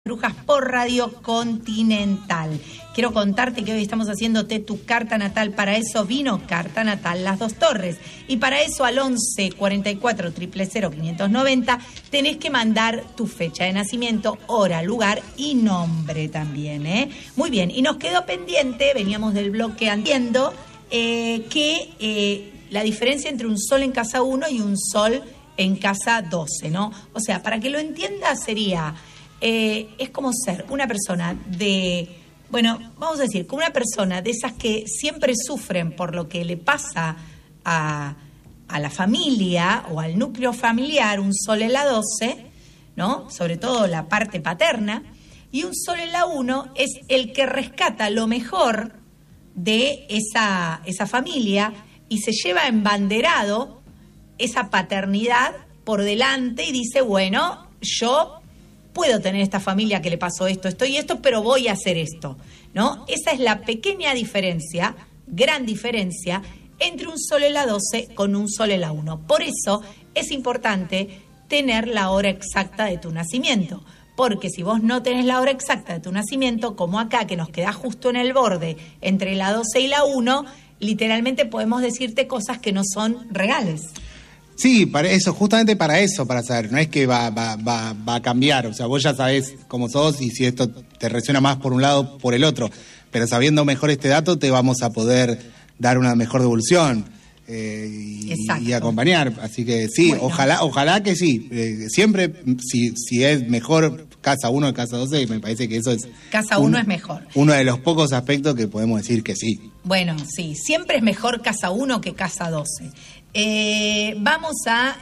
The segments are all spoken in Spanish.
Brujas por Radio Continental. Quiero contarte que hoy estamos haciéndote tu carta natal. Para eso vino Carta Natal Las Dos Torres. Y para eso al 11 44 000 590 tenés que mandar tu fecha de nacimiento, hora, lugar y nombre también, ¿eh? Muy bien, y nos quedó pendiente, veníamos del bloque andiendo, que la diferencia entre un sol en casa 1 y un sol en casa 12, ¿no? O sea, para que lo entiendas sería... es como ser una persona vamos a decir, como una persona de esas que siempre sufren por lo que le pasa a la familia o al núcleo familiar, un sol en la 12, ¿no? Sobre todo la parte paterna, y un sol en la 1 es el que rescata lo mejor de esa familia y se lleva embanderado esa paternidad por delante y dice, bueno, yo puedo tener esta familia que le pasó esto y esto, pero voy a hacer esto, ¿no? Esa es la pequeña diferencia, gran diferencia, entre un sol en la 12 con un sol en la 1. Por eso es importante tener la hora exacta de tu nacimiento, porque si vos no tenés la hora exacta de tu nacimiento, como acá, que nos queda justo en el borde entre la 12 y la 1, literalmente podemos decirte cosas que no son reales. Sí, para eso, justamente para eso, para saber, no es que va a cambiar, o sea, vos ya sabés cómo sos y si esto te resuena más por un lado o por el otro, pero sabiendo mejor este dato te vamos a poder dar una mejor devolución y acompañar, así que sí, bueno. ojalá que sí, siempre si es mejor casa 1 que casa 12, me parece que eso es... Casa 1 es mejor. Uno de los pocos aspectos que podemos decir que sí. Bueno, sí, siempre es mejor casa 1 que casa 12. Vamos a...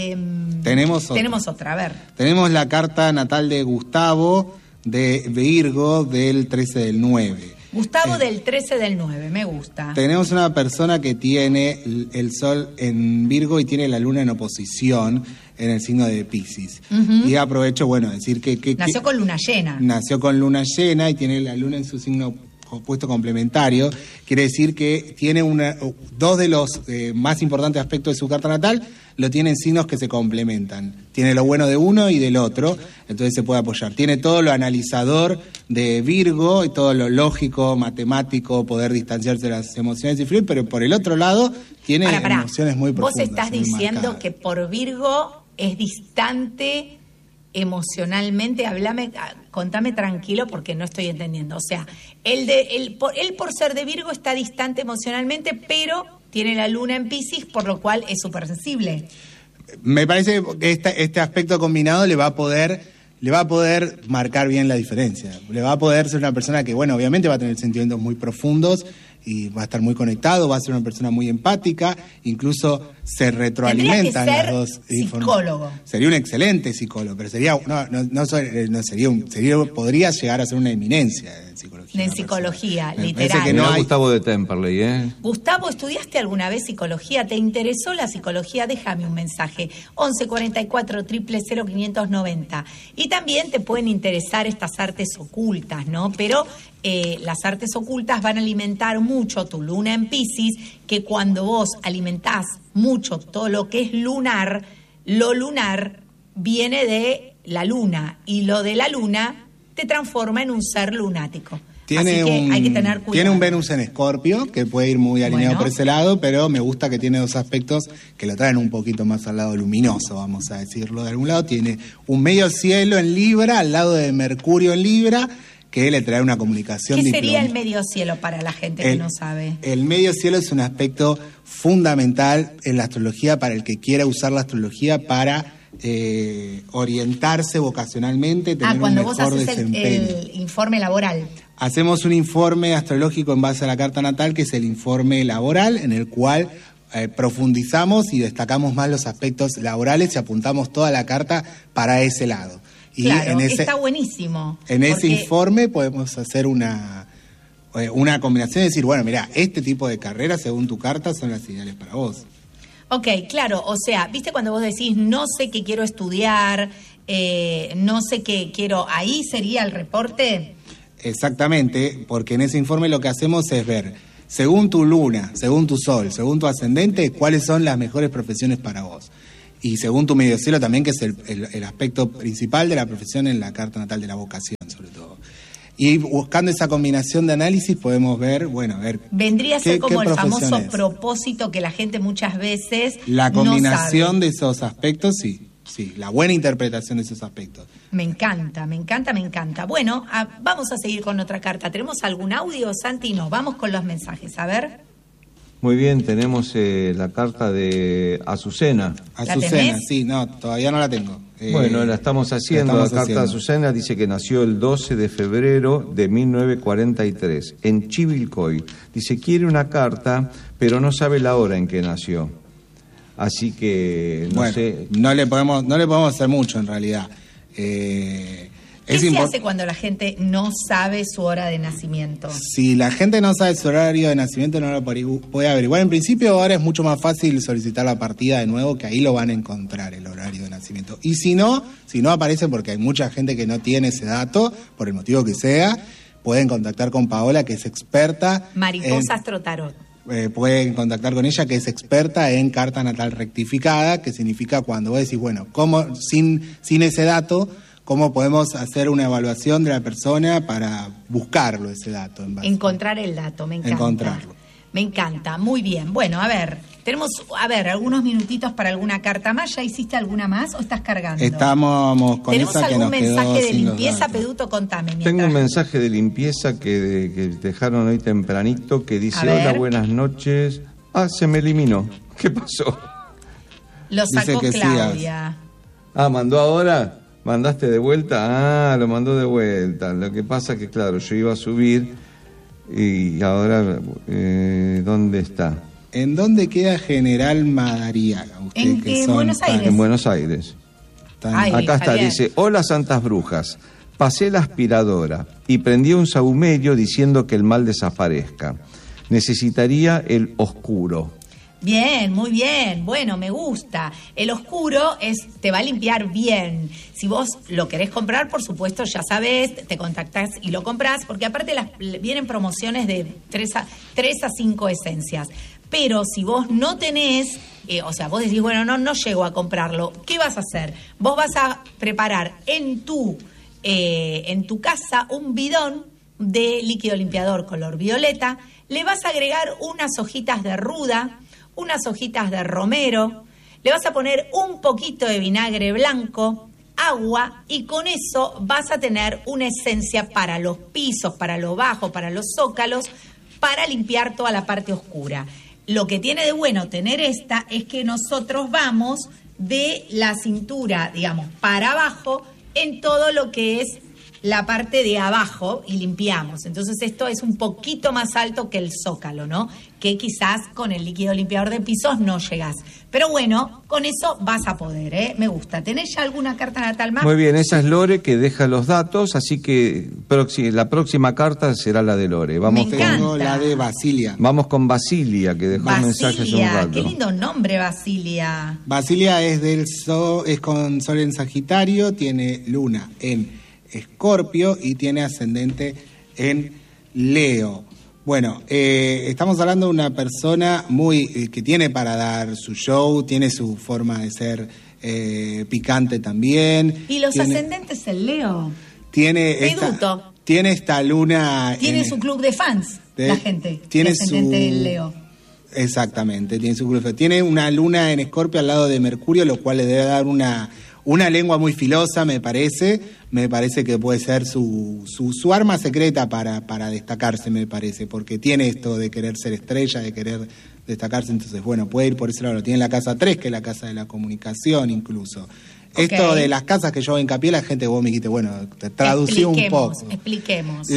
tenemos otra, a ver. Tenemos la carta natal de Gustavo, de Virgo, del 13 del 9. Gustavo del 13 del 9, me gusta. Tenemos una persona que tiene el sol en Virgo y tiene la luna en oposición en el signo de Piscis. Uh-huh. Y aprovecho, bueno, decir que nació con luna llena. Nació con luna llena y tiene la luna en su signo opuesto complementario. Quiere decir que tiene dos de los más importantes aspectos de su carta natal, lo tienen signos que se complementan. Tiene lo bueno de uno y del otro, entonces se puede apoyar. Tiene todo lo analizador de Virgo y todo lo lógico, matemático, poder distanciarse de las emociones y fluir, pero por el otro lado tiene emociones muy profundas. Vos estás diciendo marcadas. Que por Virgo es distante emocionalmente, contame tranquilo porque no estoy entendiendo. O sea, él por ser de Virgo está distante emocionalmente, pero tiene la luna en Piscis, por lo cual es súper sensible. Me parece que este aspecto combinado le va a poder marcar bien la diferencia. Le va a poder ser una persona que, bueno, obviamente va a tener sentimientos muy profundos y va a estar muy conectado, va a ser una persona muy empática, incluso se retroalimentan las dos. Psicólogo. Sería un excelente psicólogo, pero podría llegar a ser una eminencia en psicología. En psicología, persona. Literal. Que no hay... Gustavo de Temperley, ¿eh? Gustavo, ¿estudiaste alguna vez psicología? ¿Te interesó la psicología? Déjame un mensaje. 11 44 000 590. Y también te pueden interesar estas artes ocultas, ¿no? Pero las artes ocultas van a alimentar mucho tu luna en Piscis, que cuando vos alimentás mucho todo lo que es lunar, lo lunar viene de la luna, y lo de la luna te transforma en un ser lunático. Así que hay que tener cuidado. Tiene un Venus en Escorpio, que puede ir muy alineado por ese lado, pero me gusta que tiene dos aspectos que lo traen un poquito más al lado luminoso, vamos a decirlo de algún lado. Tiene un medio cielo en Libra, al lado de Mercurio en Libra, que le trae una comunicación. ¿Qué sería el medio cielo para la gente que no sabe? El medio cielo es un aspecto fundamental en la astrología para el que quiera usar la astrología para orientarse vocacionalmente, tener un mejor desempeño. Cuando vos haces el informe laboral. Hacemos un informe astrológico en base a la carta natal, que es el informe laboral, en el cual profundizamos y destacamos más los aspectos laborales y apuntamos toda la carta para ese lado. Y claro, está buenísimo. En ese informe podemos hacer una combinación y decir, bueno, mira, este tipo de carreras, según tu carta, son las ideales para vos. Ok, claro, o sea, ¿viste cuando vos decís, no sé qué quiero estudiar, no sé qué quiero, ahí sería el reporte? Exactamente, porque en ese informe lo que hacemos es ver, según tu luna, según tu sol, según tu ascendente, cuáles son las mejores profesiones para vos. y según tu medio cielo también, que es el aspecto principal de la profesión en la carta natal de la vocación, sobre todo. Y buscando esa combinación de análisis podemos ver, a ver... Vendría a ser como el famoso propósito que la gente muchas veces la combinación no sabe. de esos aspectos, sí, la buena interpretación de esos aspectos. Me encanta. Bueno, vamos a seguir con otra carta. ¿Tenemos algún audio, Santi? Nos vamos con los mensajes, a ver. Muy bien, tenemos la carta de Azucena. Azucena, sí, no, todavía no la tengo. Bueno, la estamos haciendo. La carta de Azucena dice que nació el 12 de febrero de 1943 en Chivilcoy. Dice, quiere una carta, pero no sabe la hora en que nació. Así que, no sé... No le podemos hacer mucho, en realidad. ¿Qué se hace cuando la gente no sabe su hora de nacimiento? Si la gente no sabe su horario de nacimiento, no lo puede averiguar. En principio, ahora es mucho más fácil solicitar la partida de nuevo, que ahí lo van a encontrar, el horario de nacimiento. Y si no aparece, porque hay mucha gente que no tiene ese dato, por el motivo que sea, pueden contactar con Paola, que es experta... Mariposa Astrotarot. Pueden contactar con ella, que es experta en carta natal rectificada, que significa cuando vos decís, ¿cómo sin ese dato... ¿Cómo podemos hacer una evaluación de la persona para buscarlo, ese dato? Encontrar el dato, me encanta. Encontrarlo. Me encanta, muy bien. Bueno, a ver, tenemos, algunos minutitos para alguna carta más. ¿Ya hiciste alguna más o estás cargando? Estamos con ¿Tenemos esa que nos quedó. ¿Tenemos algún mensaje de sin limpieza, Peduto? Contame. Tengo un mensaje de limpieza que dejaron hoy tempranito, que dice, hola, buenas noches. Se me eliminó. ¿Qué pasó? Lo sacó Claudia. ¿Mandó ahora? ¿Mandaste de vuelta? Lo mandó de vuelta. Lo que pasa es que, claro, yo iba a subir y ahora, ¿dónde está? ¿En dónde queda General Madariaga? En Buenos Aires. En Buenos Aires. Acá está, dice, hola santas brujas, pasé la aspiradora y prendí un sahumerio diciendo que el mal desaparezca. Necesitaría el oscuro. Bien, muy bien. Bueno, me gusta. El oscuro te va a limpiar bien. Si vos lo querés comprar, por supuesto, ya sabés, te contactás y lo comprás, porque aparte vienen promociones de 3 a 5 esencias. Pero si vos no tenés, vos decís, no llego a comprarlo, ¿qué vas a hacer? Vos vas a preparar en tu casa un bidón de líquido limpiador color violeta, le vas a agregar unas hojitas de ruda, unas hojitas de romero, le vas a poner un poquito de vinagre blanco, agua, y con eso vas a tener una esencia para los pisos, para lo bajo, para los zócalos, para limpiar toda la parte oscura. Lo que tiene de bueno tener esta es que nosotros vamos de la cintura, digamos, para abajo en todo lo que es la parte de abajo y limpiamos. Entonces esto es un poquito más alto que el zócalo, ¿no? Que quizás con el líquido limpiador de pisos no llegás. Pero bueno, con eso vas a poder, ¿eh? Me gusta. ¿Tenés ya alguna carta natal más? Muy bien, esa es Lore, que deja los datos, así que la próxima carta será la de Lore. Tengo la de Basilia. Vamos con Basilia, que dejó un mensaje hace un rato. Qué lindo nombre, Basilia. Basilia es es con Sol en Sagitario, tiene Luna en Escorpio y tiene ascendente en Leo. Bueno, estamos hablando de una persona que tiene para dar su show, tiene su forma de ser picante también. ¿Y los ascendentes en Leo? Tiene esta luna... Tiene su club de fans, la gente. Tiene ascendente en Leo. Exactamente, tiene su club. Tiene una luna en Escorpio al lado de Mercurio, lo cual le debe dar una lengua muy filosa, me parece. Me parece que puede ser su arma secreta para destacarse, me parece, porque tiene esto de querer ser estrella, de querer destacarse. Entonces, puede ir por ese lado. Tiene la casa 3, que es la casa de la comunicación, incluso. Okay. Esto de las casas que yo hago hincapié, la gente, vos me dijiste, te traducí un poco. Expliquemos.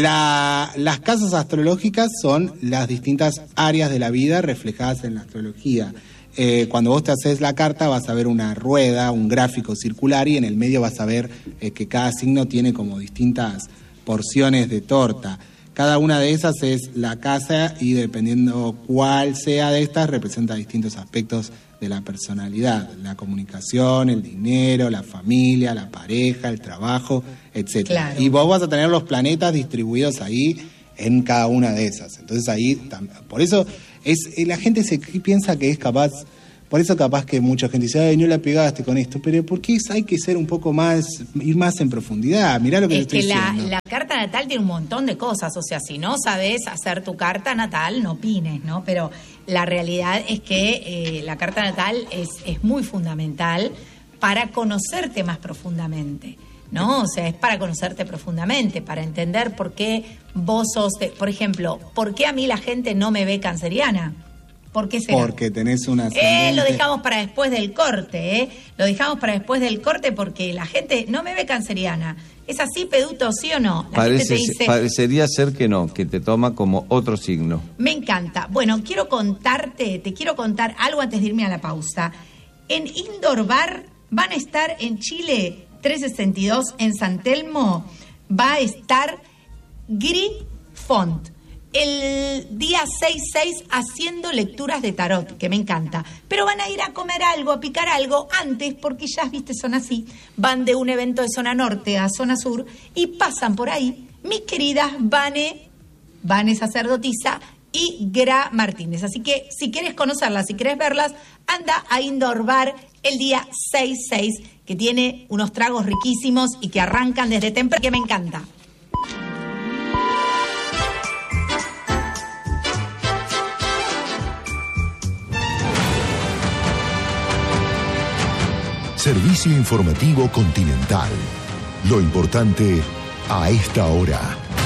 Las casas astrológicas son las distintas áreas de la vida reflejadas en la astrología. Cuando vos te haces la carta vas a ver una rueda, un gráfico circular, y en el medio vas a ver que cada signo tiene como distintas porciones de torta. Cada una de esas es la casa y dependiendo cuál sea de estas representa distintos aspectos de la personalidad, la comunicación, el dinero, la familia, la pareja, el trabajo, etc. Claro. Y vos vas a tener los planetas distribuidos ahí en cada una de esas. Entonces ahí, por eso... la gente piensa que es capaz Por eso capaz que mucha gente dice, ay, no la pegaste con esto, pero porque hay que ser un poco más, ir más en profundidad. Mirá lo que te estoy diciendo. La carta natal tiene un montón de cosas, o sea, si no sabes hacer tu carta natal, no opines, ¿no? Pero la realidad es que la carta natal es muy fundamental para conocerte más profundamente, ¿no? O sea, es para conocerte profundamente, para entender por qué vos sos, por ejemplo, ¿por qué a mí la gente no me ve canceriana? ¿Por qué será? Porque tenés una ascendente. Lo dejamos para después del corte, Lo dejamos para después del corte porque la gente no me ve canceriana. ¿Es así, Peduto, sí o no? Gente te dice, parecería ser que no, que te toma como otro signo. Me encanta. Bueno, te quiero contar algo antes de irme a la pausa. En Indoor Bar van a estar en Chile 362 en San Telmo, va a estar Gris Font el día 6/6 haciendo lecturas de tarot, que me encanta. Pero van a ir a comer algo, a picar algo antes, porque ya viste, son así. Van de un evento de zona norte a zona sur y pasan por ahí mis queridas Vane Sacerdotisa y Gra Martínez. Así que si quieres conocerlas, si quieres verlas, anda a Indoor Bar el día 6/6, que tiene unos tragos riquísimos y que arrancan desde temprano, que me encanta. Servicio informativo Continental. Lo importante a esta hora.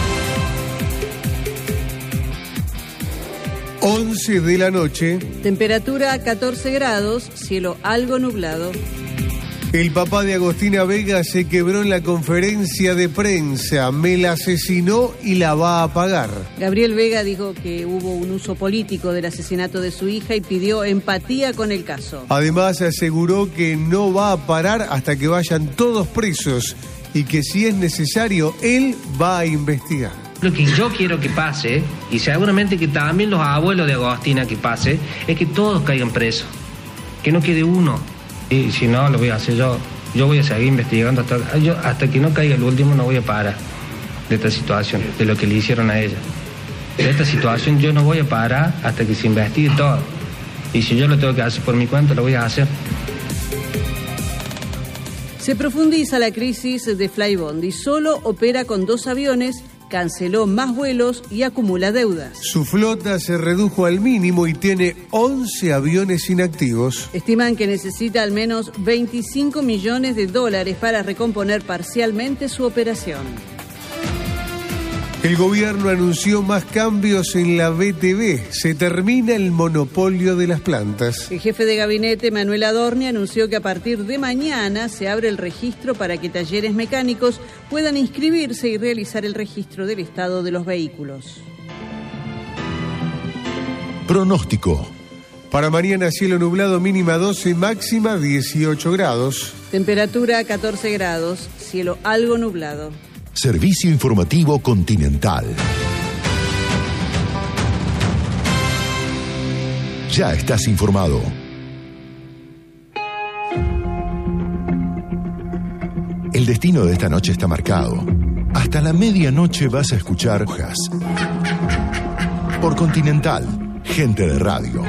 11 de la noche. Temperatura 14 grados, cielo algo nublado. El papá de Agostina Vega se quebró en la conferencia de prensa. Me la asesinó y la va a pagar. Gabriel Vega dijo que hubo un uso político del asesinato de su hija y pidió empatía con el caso. Además aseguró que no va a parar hasta que vayan todos presos y que si es necesario, él va a investigar. Lo que yo quiero que pase, y seguramente que también los abuelos de Agostina que pase, es que todos caigan presos, que no quede uno. Y si no, lo voy a hacer yo. Yo voy a seguir investigando hasta que no caiga el último, no voy a parar de esta situación, de lo que le hicieron a ella. De esta situación yo no voy a parar hasta que se investigue todo. Y si yo lo tengo que hacer por mi cuenta, lo voy a hacer. Se profundiza la crisis de Flybondi. Solo opera con 2 aviones, canceló más vuelos y acumula deudas. Su flota se redujo al mínimo y tiene 11 aviones inactivos. Estiman que necesita al menos $25 millones para recomponer parcialmente su operación. El gobierno anunció más cambios en la BTV. Se termina el monopolio de las plantas. El jefe de gabinete, Manuel Adorni, anunció que a partir de mañana se abre el registro para que talleres mecánicos puedan inscribirse y realizar el registro del estado de los vehículos. Pronóstico. Para mañana cielo nublado, mínima 12, máxima 18 grados. Temperatura 14 grados, cielo algo nublado. Servicio informativo Continental. Ya estás informado. El destino de esta noche está marcado. Hasta la medianoche vas a escuchar hojas. Por Continental, gente de radio.